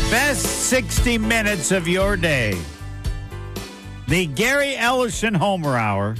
Best 60 minutes of your day. The Gary Ellison Homer Hour.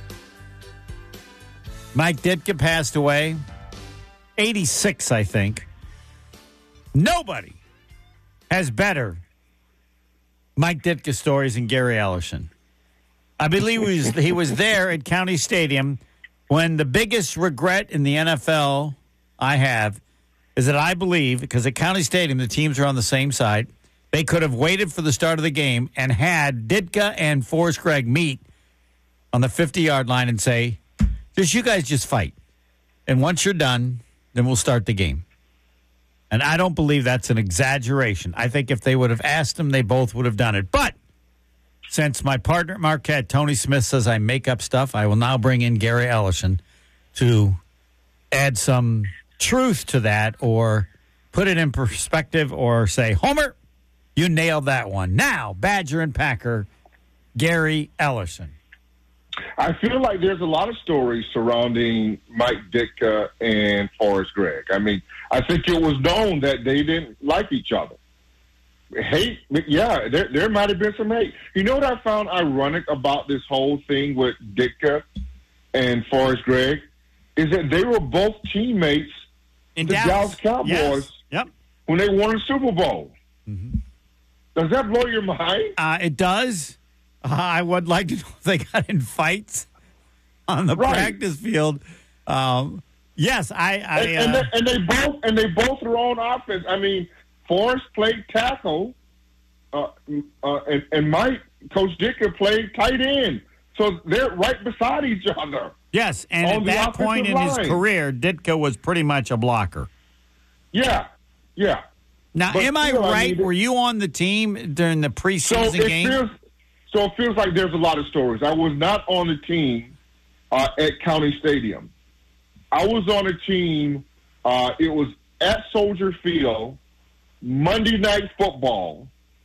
Mike Ditka passed away. 86, I think. Nobody has better Mike Ditka stories than Gary Ellison. I believe he was there at County Stadium when the biggest regret in the NFL I have is that I believe, because at County Stadium, the teams are on the same side, they could have waited for the start of the game and had Ditka and Forrest Gregg meet on the 50-yard line and say, you guys just fight. And once you're done, then we'll start the game. And I don't believe that's an exaggeration. I think if they would have asked them, they both would have done it. But since my partner at Marquette, Tony Smith, says I make up stuff, I will now bring in Gary Ellison to add some truth to that or put it in perspective or say, Homer, you nailed that one. Now, Badger and Packer, Gary Ellison. I feel like there's a lot of stories surrounding Mike Ditka and Forrest Gregg. I mean, I think it was known that they didn't like each other. Hate, yeah, there might have been some hate. You know what I found ironic about this whole thing with Ditka and Forrest Gregg is that they were both teammates in the Dallas Cowboys when they won a Super Bowl. Mm-hmm. Does that blow your mind? It does. I would like to know if they got in fights on the practice field. Yes, and they both are on offense. I mean, Forrest played tackle, and Mike, Coach Ditka played tight end. So they're right beside each other. Yes, and at that point in his career, Ditka was pretty much a blocker. Yeah. Now, am I right? Were you on the team during the preseason game? So it feels like there's a lot of stories. I was not on the team at County Stadium. I was on a team, it was at Soldier Field, Monday Night Football.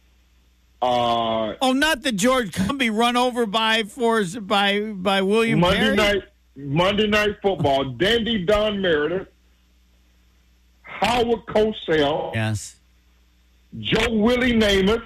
Not the George Cumby run over by William Perry? Monday Night Football. Dandy Don Meredith, Howard Cosell, yes, Joe Willie Namath,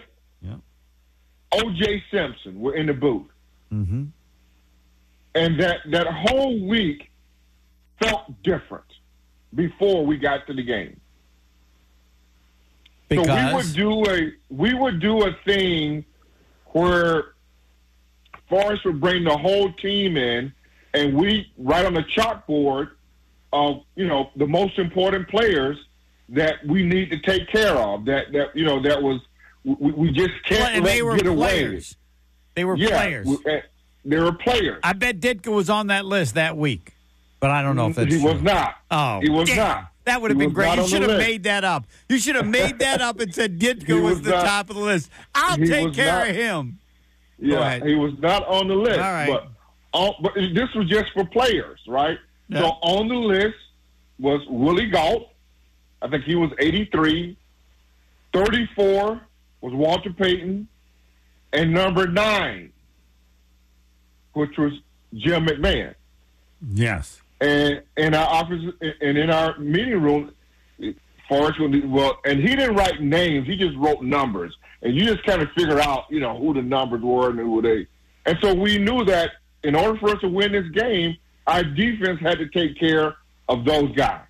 O.J. Simpson were in the booth. Mm-hmm. And that whole week felt different before we got to the game. Because? So we would do a thing where Forrest would bring the whole team in, and we write on the chalkboard of the most important players that we need to take care of. That was. We just can't get away. They were players. They were players. I bet Ditka was on that list that week, but I don't know if that's true. He was not. Oh, he was not. That would have been great. You should have made that up. You should have made that up and said Ditka was the top of the list. I'll take care of him. Yeah, he was not on the list. All right. But this was just for players, right? Yeah. So on the list was Willie Gault. I think he was 83. 34 was Walter Payton, and number 9, which was Jim McMahon. Yes. And in our office and in our meeting room, Forrest would and he didn't write names; he just wrote numbers, and you just kind of figure out, who the numbers were and who they. And so we knew that in order for us to win this game, our defense had to take care of those guys.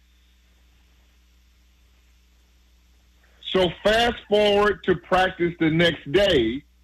So fast forward to practice the next day,